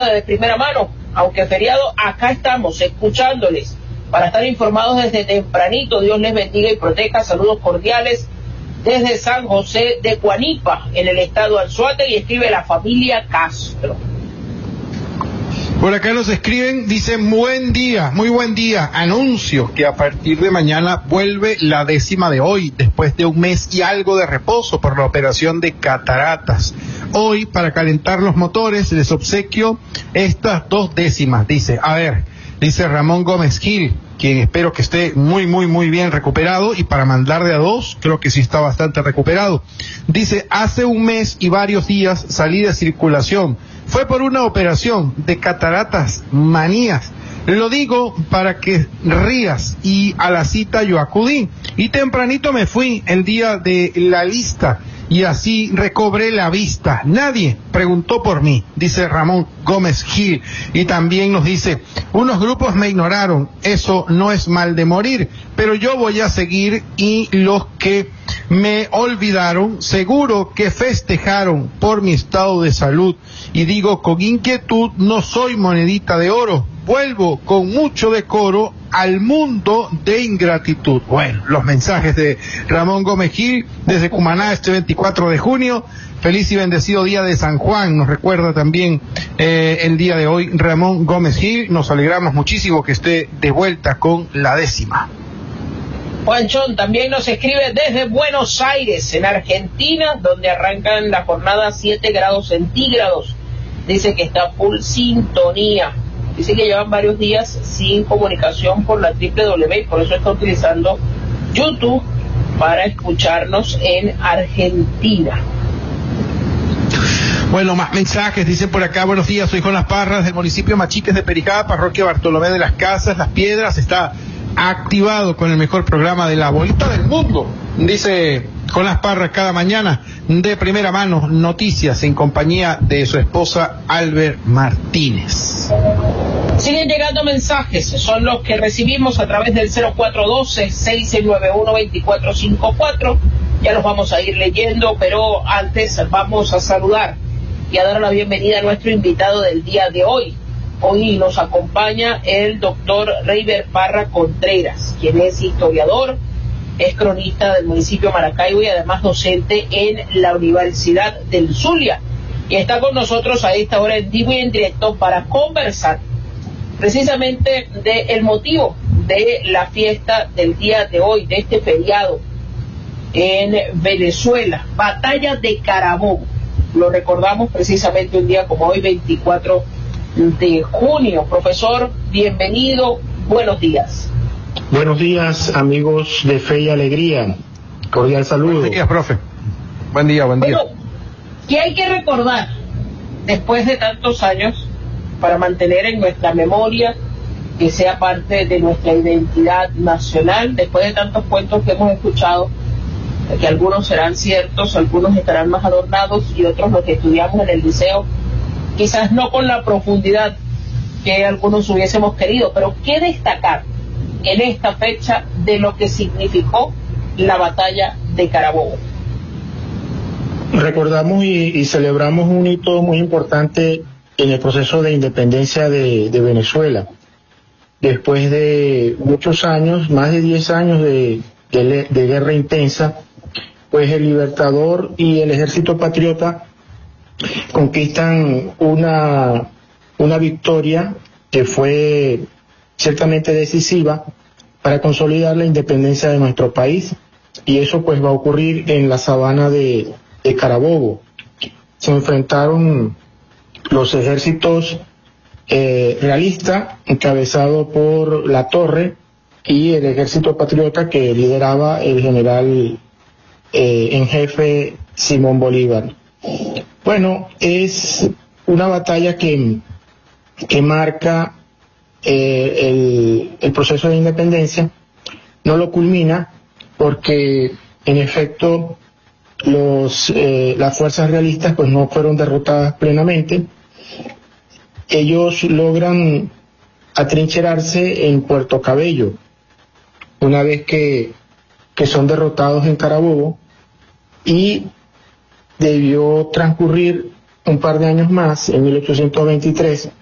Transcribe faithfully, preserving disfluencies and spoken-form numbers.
de primera mano, aunque feriado, acá estamos escuchándoles para estar informados desde tempranito. Dios les bendiga y proteja. Saludos cordiales desde San José de Guanipa, en el estado Anzoátegui, y escribe la familia Castro. Por acá nos escriben, dicen buen día, muy buen día, anuncio que a partir de mañana vuelve la décima de hoy, después de un mes y algo de reposo por la operación de cataratas. Hoy, para calentar los motores, les obsequio estas dos décimas, dice, a ver, dice Ramón Gómez Gil, quien espero que esté muy, muy, muy bien recuperado, y para mandarle a dos, creo que sí está bastante recuperado. Dice, hace un mes y varios días salí de circulación. Fue por una operación de cataratas manías. Lo digo para que rías, y a la cita yo acudí. Y tempranito me fui el día de la lista, y así recobré la vista. Nadie preguntó por mí, dice Ramón Gómez Gil. Y también nos dice, unos grupos me ignoraron, eso no es mal de morir, pero yo voy a seguir, y los que me olvidaron, seguro que festejaron por mi estado de salud. Y digo con inquietud, no soy monedita de oro, vuelvo con mucho decoro al mundo de ingratitud. Bueno, los mensajes de Ramón Gómez Gil desde Cumaná este veinticuatro de junio. Feliz y bendecido día de San Juan, nos recuerda también eh, el día de hoy Ramón Gómez Gil. Nos alegramos muchísimo que esté de vuelta con la décima. Juanchón también nos escribe desde Buenos Aires, en Argentina, donde arrancan la jornada siete grados centígrados. Dice que está full sintonía. Dice que llevan varios días sin comunicación por la doble u doble u doble u, y por eso está utilizando YouTube para escucharnos en Argentina. Bueno, más mensajes, dicen por acá, buenos días, soy Jonas Parras del municipio Machiques de Pericá, parroquia Bartolomé de las Casas, Las Piedras, está activado con el mejor programa de la bolita del mundo, dice Jonas Parras, cada mañana de primera mano, noticias en compañía de su esposa Albert Martínez. Siguen llegando mensajes, son los que recibimos a través del cero cuatro uno dos, seis nueve uno, dos cuatro cinco cuatro, ya los vamos a ir leyendo, pero antes vamos a saludar y a dar la bienvenida a nuestro invitado del día de hoy. Hoy nos acompaña el doctor Reiber Parra Contreras, quien es historiador, es cronista del municipio de Maracaibo y además docente en la Universidad del Zulia. Y está con nosotros a esta hora en vivo y en directo para conversar precisamente del motivo de la fiesta del día de hoy, de este feriado en Venezuela, Batalla de Carabobo. Lo recordamos precisamente un día como hoy, veinticuatro de junio. Profesor, bienvenido, buenos días. Buenos días, amigos de Fe y Alegría. Cordial saludo. Buenos días, profe. Buen día, buen día. Bueno, ¿qué hay que recordar después de tantos años para mantener en nuestra memoria, que sea parte de nuestra identidad nacional, después de tantos cuentos que hemos escuchado, que algunos serán ciertos, algunos estarán más adornados y otros los que estudiamos en el liceo, quizás no con la profundidad que algunos hubiésemos querido, pero qué destacar en esta fecha de lo que significó la batalla de Carabobo? Recordamos y, y celebramos un hito muy importante en el proceso de independencia de, de Venezuela. Después de muchos años, más de diez años de, de, de guerra intensa, pues el Libertador y el Ejército Patriota conquistan una, una victoria que fue ciertamente decisiva para consolidar la independencia de nuestro país, y eso pues va a ocurrir en la sabana de, de Carabobo. Se enfrentaron los ejércitos eh, realistas, encabezado por La Torre, y el ejército patriota que lideraba el general eh, en jefe Simón Bolívar. Bueno, es una batalla que, que marca eh, el, el proceso de independencia. No lo culmina porque en efecto los eh, las fuerzas realistas pues no fueron derrotadas plenamente. Ellos logran atrincherarse en Puerto Cabello. Una vez que, que son derrotados en Carabobo, y debió transcurrir un par de años más, en mil ochocientos veintitrés,